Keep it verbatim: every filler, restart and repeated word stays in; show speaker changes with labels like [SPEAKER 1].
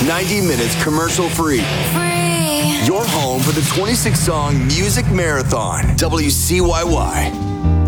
[SPEAKER 1] ninety minutes commercial free.
[SPEAKER 2] Free.
[SPEAKER 1] Your home for the twenty-six song Music Marathon. W C Y Y.